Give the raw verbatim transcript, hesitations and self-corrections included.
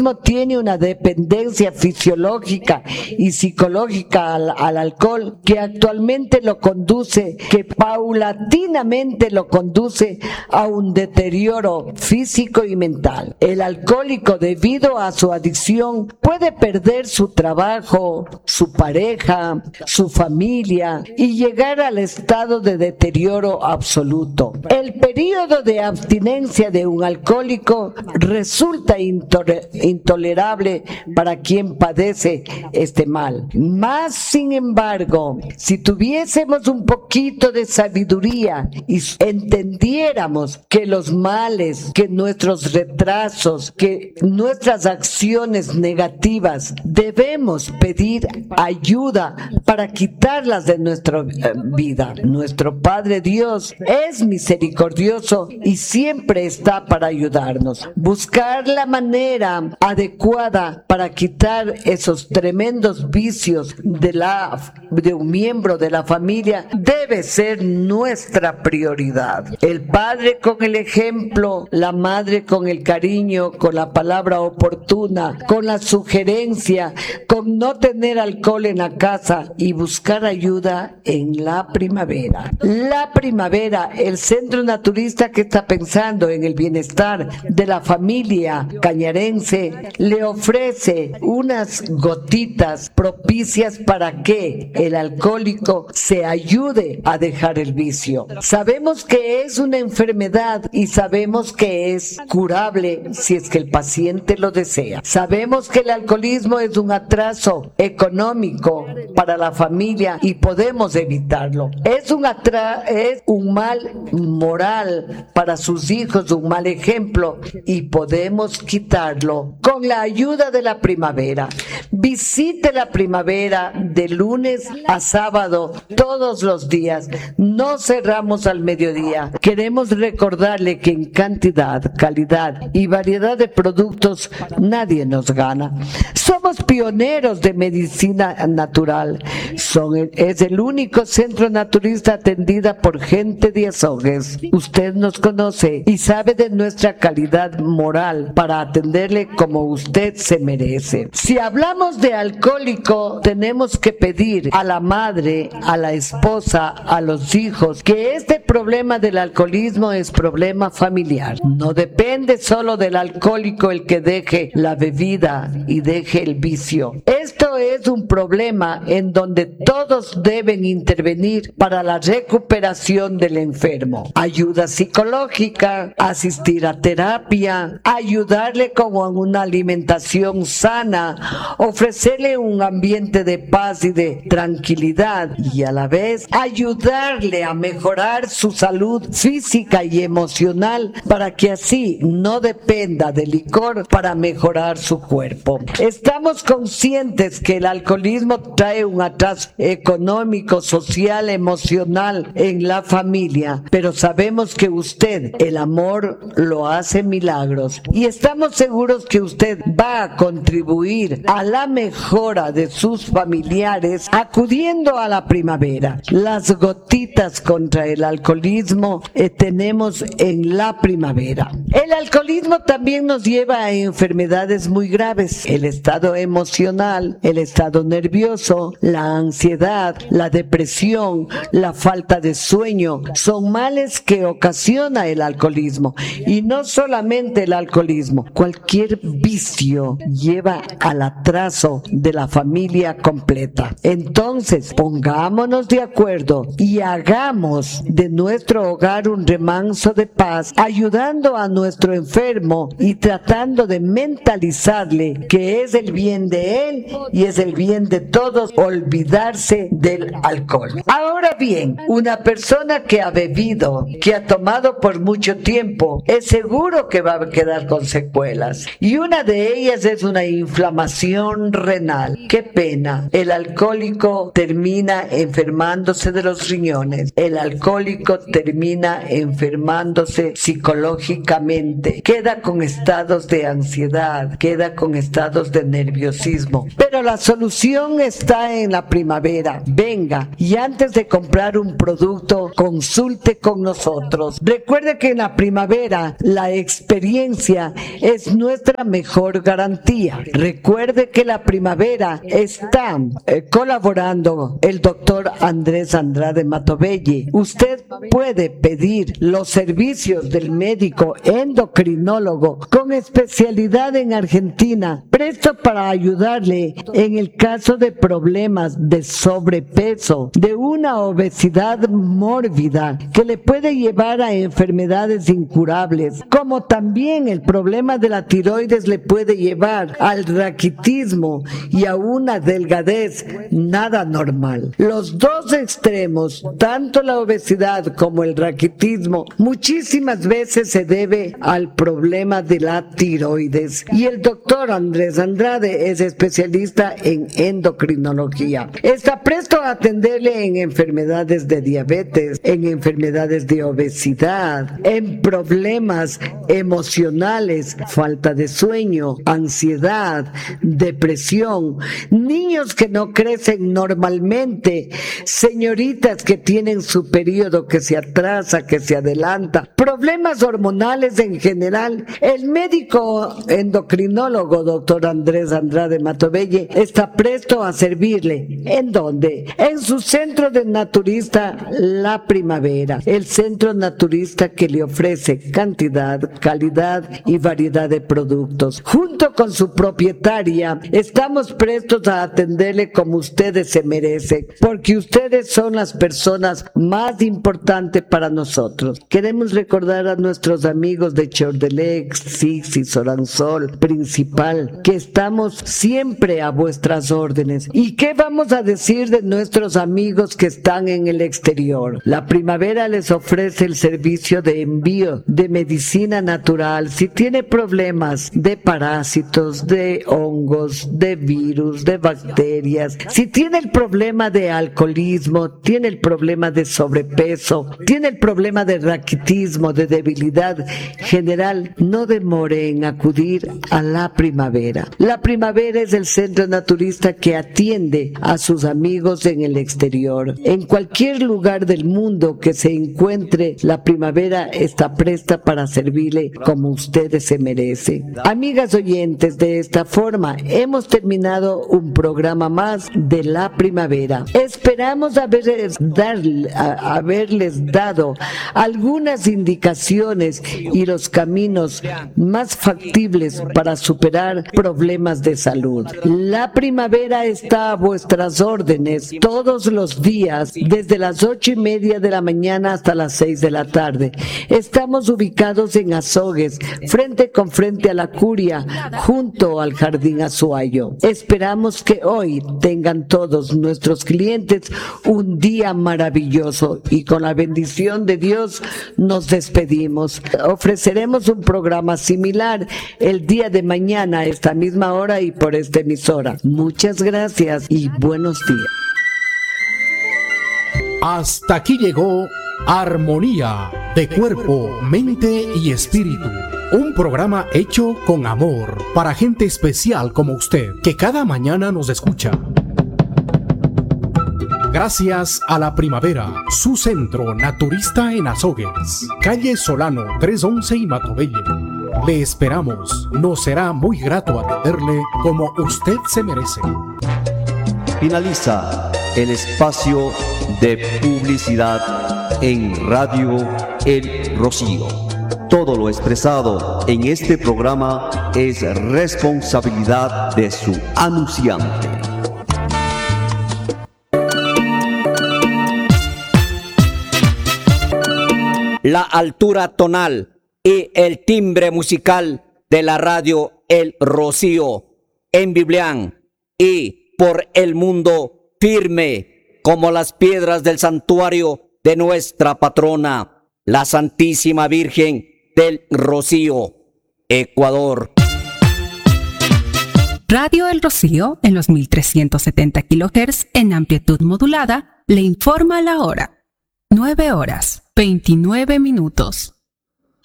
tiene una dependencia fisiológica y psicológica al, al alcohol que actualmente lo conduce, que paulatinamente lo conduce a un deterioro físico y mental. El alcohólico, debido a su adicción, puede perder su trabajo, su pareja, su familia y llegar al estado de deterioro absoluto. El periodo de abstinencia de un alcohólico resulta intolera- intolerable para quien padece este mal. Más sin embargo, si tuviésemos un poquito de sabiduría y entendiéramos que los males, que nuestros retrasos, que nuestras acciones negativas, debemos pedir ayuda para quitarlas de nuestra vida. Nuestro Padre Dios es misericordioso y siempre está para ayudarnos. Buscar la manera adecuada para quitar esos tremendos vicios de, la, de un miembro de la familia debe ser nuestra prioridad. El padre con el ejemplo, la madre con el cariño, con la palabra oportuna, con la sugerencia, con no tener alcohol en la casa y buscar ayuda en la primavera. La primavera, el centro naturista que está pensando en el bienestar de la familia cañarense, le ofrece unas gotitas propicias para que el alcohólico se ayude a dejar el vicio. Sabemos que es una enfermedad y sabemos que es curable si es que el paciente lo desea. Sabemos que el alcoholismo es un atraso económico para la familia y podemos evitarlo. Es un, atra- es un mal moral para sus hijos, un mal ejemplo, y podemos quitarlo con la ayuda de la primavera. Visite la primavera de lunes a sábado todos los días. No cerramos al mediodía. Queremos recordarle que en cantidad, calidad y variedad de productos nadie nos gana. Somos pioneros de medicina natural. Son el, es el único centro naturista atendida por gente de Azogues. Usted nos conoce y sabe de nuestra calidad moral para atenderle como usted se merece. Si hablamos de alcohólico, tenemos que pedir a la madre, a la esposa, a los hijos, que este problema del alcoholismo es problema familiar. No depende solo del alcohólico el que deje la bebida y deje el vicio. Esto es un problema en donde todos deben intervenir para la recuperación del enfermo. Ayuda psicológica, asistir a terapia, ayudarle con una alimentación sana, ofrecerle un ambiente de paz y de tranquilidad y a la vez ayudarle a mejorar su salud física y emocional para que así no dependa del licor para mejorar su cuerpo. Estamos conscientes que el alcoholismo trae un atraso económico, social, emocional en la familia, pero sabemos que usted, el amor, lo hace milagros y estamos seguros que usted va a contribuir a la mejora de sus familiares acudiendo a la primavera. Las gotitas contra el alcoholismo eh, tenemos en la primavera. El alcoholismo también nos lleva a enfermedades muy graves: el estado emocional, el estado nervioso, la ansiedad, la depresión, la falta de sueño. Son males que ocasiona el alcoholismo. Y no solamente el alcoholismo, cualquier vicio lleva al atraso de la familia completa. Entonces, pongámonos de acuerdo y hagamos de nuestro hogar un remanso de paz, ayudando a nuestro enfermo y tratando de mentalizarle que es el bien de él y es el bien de todos olvidarse del alcohol. Ahora bien, una persona que ha bebido, que ha tomado por mucho tiempo, es seguro que va a quedar con secuelas. Y una de ellas es una inflamación renal. ¡Qué pena! El alcohólico termina enfermándose de los riñones. El alcohólico termina enfermándose psicológicamente. Queda con estados de ansiedad, queda con estados de nerviosismo. Pero la solución está en la primavera. Venga, y antes de comprar un producto, consulte con nosotros. Recuerde que en la primavera la experiencia es nuestra mejor garantía. Recuerde que la primavera está eh, colaborando el doctor Andrés Andrade Matovelle. Usted puede pedir los servicios del médico endocrinólogo con especialidad en Argentina, presto para ayudarle en el caso de problemas de sobrepeso, de una obesidad mórbida que le puede llevar a enfermedades incurables, como también el problema de la tiroides le puede llevar al raquitismo y a una delgadez nada normal. Los dos extremos, tanto la obesidad como el raquitismo, muchísimas veces se debe al problema de la tiroides, y el doctor Andrés Andrade es especialista en endocrinología. Está presto a atenderle en enfermedades de diabetes, en enfermedades de obesidad, en problemas emocionales, falta de sueño, ansiedad, depresión, niños que no crecen normalmente, señoritas que tienen su periodo que se atrasa, que se adelanta, problemas hormonales en general. El médico endocrinólogo doctor Andrés Andrade Matovelle está presto a servirle. ¿En dónde? En su centro de naturista La Primavera, el centro naturista que le ofrece cantidad, calidad y variedad de productos. Junto con su propietaria, estamos prestos a atenderle como ustedes se merecen, porque ustedes son las personas más importantes para nosotros. Queremos recordar a nuestros amigos de Chordelex, Sixi, Soransol, Principal, que estamos siempre a vuestras órdenes. ¿Y qué vamos a decir de nuestros amigos que están en el exterior? La Primavera les ofrece el servicio de envío de medicina natural. Si tiene problemas de parásitos, de hongos, de virus, de bacterias, si tiene el problema de alcoholismo, tiene el problema de sobrepeso, tiene el problema de raquitismo, de debilidad general, no demore en acudir a La Primavera. La Primavera es el centro naturista que atiende a sus amigos en el exterior. En cualquier lugar del mundo que se encuentre, La Primavera está presta para servirle como ustedes se merecen. Amigas oyentes, de esta forma hemos terminado un programa más de La Primavera. Esperamos haberles, dar, a, haberles dado algunas indicaciones y los caminos más factibles para superar problemas de salud. La Primavera está a vuestras órdenes todos los días desde las ocho y media de la mañana hasta las seis de la tarde. Estamos ubicados en Azogues, frente con frente a la Curia, junto al Jardín Azuayo. Esperamos que hoy tengan todos nuestros clientes un día maravilloso, y con la bendición de Dios nos despedimos. Ofreceremos un programa similar el día de mañana a esta misma hora y por esta emisora. Muchas gracias y buenos días. Hasta aquí llegó Armonía de Cuerpo, Mente y Espíritu. Un programa hecho con amor para gente especial como usted, que cada mañana nos escucha. Gracias a La Primavera, su centro naturista en Azogues, calle Solano trescientos once y Matovelle. Le esperamos, nos será muy grato atenderle como usted se merece. Finaliza el espacio de publicidad en Radio El Rocío. Todo lo expresado en este programa es responsabilidad de su anunciante. La altura tonal y el timbre musical de la radio El Rocío en Biblián y por el mundo, firme como las piedras del santuario de nuestra patrona, la Santísima Virgen del Rocío, Ecuador. Radio El Rocío en los mil trescientos setenta kilohertz en amplitud modulada le informa la hora. nueve horas, veintinueve minutos.